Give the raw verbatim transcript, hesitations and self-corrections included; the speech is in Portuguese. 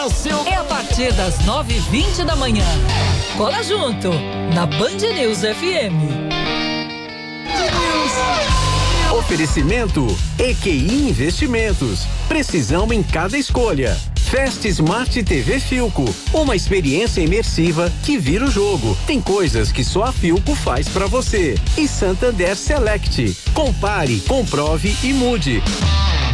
o seu... É a partir das nove e vinte da manhã. Cola junto, na Band News F M. Oferecimento E Q I Investimentos. Precisão em cada escolha. Fast Smart T V Filco, uma experiência imersiva que vira o jogo. Tem coisas que só a Filco faz pra você. E Santander Select. Compare, comprove e mude.